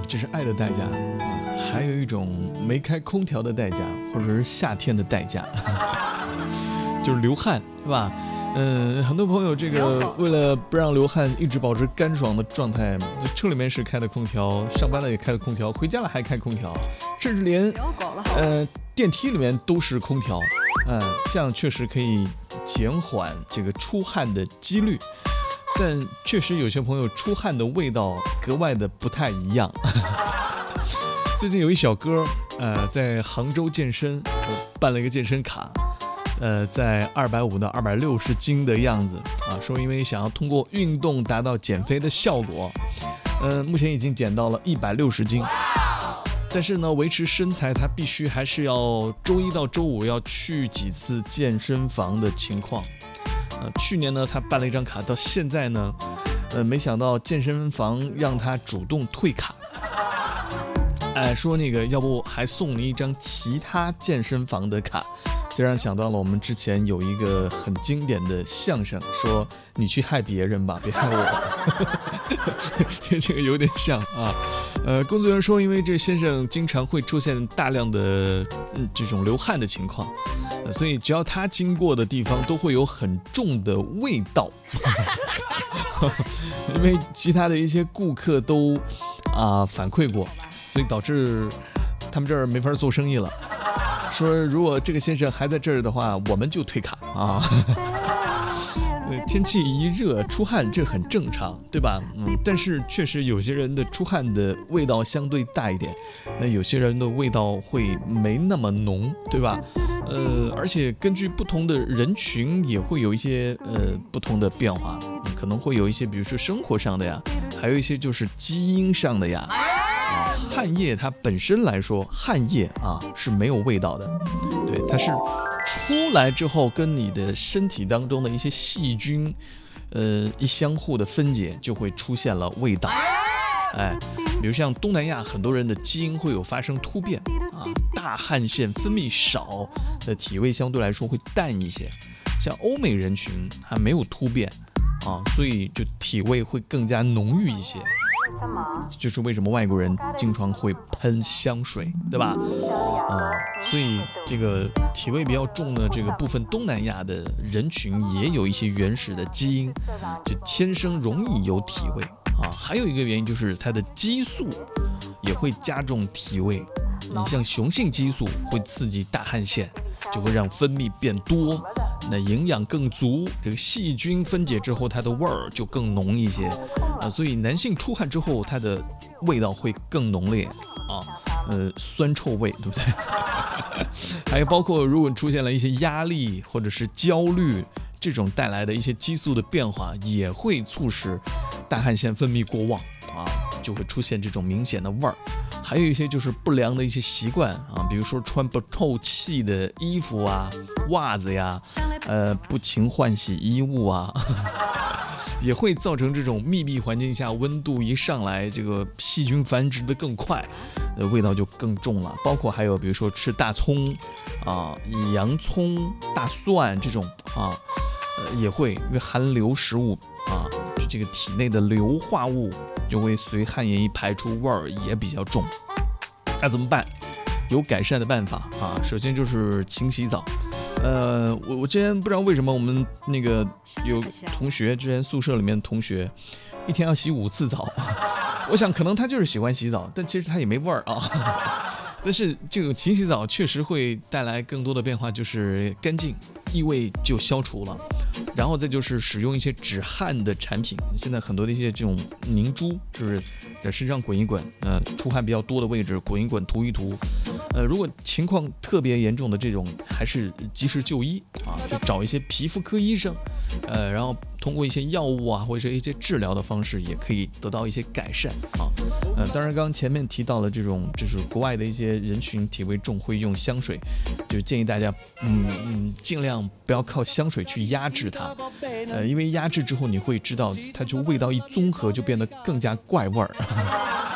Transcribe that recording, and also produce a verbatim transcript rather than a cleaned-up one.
这是爱的代价啊，还有一种没开空调的代价，或者是夏天的代价，就是流汗，对吧？嗯，很多朋友这个为了不让流汗，一直保持干爽的状态，这车里面是开的空调，上班了也开了空调，回家了还开空调，甚至连呃电梯里面都是空调，嗯，这样确实可以减缓这个出汗的几率。但确实有些朋友出汗的味道格外的不太一样。最近有一小哥，呃，在杭州健身，办了一个健身卡，呃，在二百五到二百六十斤的样子啊，说因为想要通过运动达到减肥的效果，呃，目前已经减到了一百六十斤。但是呢，维持身材他必须还是要周一到周五要去几次健身房的情况。呃，去年呢，他办了一张卡，到现在呢，呃，没想到健身房让他主动退卡，哎，说那个要不还送你一张其他健身房的卡，这让想到了我们之前有一个很经典的相声，说你去害别人吧，别害我，这个有点像啊。呃，工作人员说，因为这先生经常会出现大量的、嗯、这种流汗的情况。所以只要他经过的地方都会有很重的味道，因为其他的一些顾客都啊、呃、反馈过，所以导致他们这儿没法做生意了。说如果这个先生还在这儿的话，我们就退卡啊。对，天气一热出汗这很正常，对吧？嗯，但是确实有些人的出汗的味道相对大一点，那有些人的味道会没那么浓，对吧？呃，而且根据不同的人群也会有一些呃不同的变化，可能会有一些，比如说生活上的呀，还有一些就是基因上的呀。啊，汗液它本身来说，汗液啊是没有味道的，对，它是出来之后跟你的身体当中的一些细菌，呃，一相互的分解，就会出现了味道。哎，比如像东南亚很多人的基因会有发生突变啊，大汗腺分泌少的体味相对来说会淡一些，像欧美人群还没有突变啊，所以就体味会更加浓郁一些。就是为什么外国人经常会喷香水，对吧？啊、呃，所以这个体味比较重的这个部分东南亚的人群也有一些原始的基因，就天生容易有体味啊。还有一个原因就是它的激素也会加重体味。你像雄性激素会刺激大汗腺，就会让分泌变多，那营养更足，这个细菌分解之后，它的味儿就更浓一些，呃，所以男性出汗之后，它的味道会更浓烈啊，呃，酸臭味，对不对？还有包括如果出现了一些压力或者是焦虑，这种带来的一些激素的变化，也会促使大汗腺分泌过旺啊，就会出现这种明显的味儿。还有一些就是不良的一些习惯啊，比如说穿不透气的衣服啊、袜子呀，呃，不勤换洗衣物啊，也会造成这种密闭环境下温度一上来，这个细菌繁殖的更快，呃，味道就更重了。包括还有比如说吃大葱啊、洋葱、大蒜这种啊，呃，也会因为含硫食物啊，就这个体内的硫化物就会随汗液一排出，味儿也比较重。那怎么办？有改善的办法啊。首先就是勤洗澡。呃，我我之前不知道为什么我们那个有同学，之前宿舍里面同学一天要洗五次澡。我想可能他就是喜欢洗澡，但其实他也没味儿啊。但是这个勤洗澡确实会带来更多的变化，就是干净，异味就消除了。然后再就是使用一些止汗的产品，现在很多的一些这种凝珠，就是在身上滚一滚，呃，出汗比较多的位置滚一滚，涂一涂。呃，如果情况特别严重的这种，还是及时就医啊，就找一些皮肤科医生，呃，然后通过一些药物啊，或者一些治疗的方式，也可以得到一些改善啊。呃，当然，刚刚前面提到了这种，就是国外的一些人群体味重会用香水，就是建议大家，嗯嗯，尽量不要靠香水去压制它，呃，因为压制之后你会知道，它就味道一综合就变得更加怪味儿。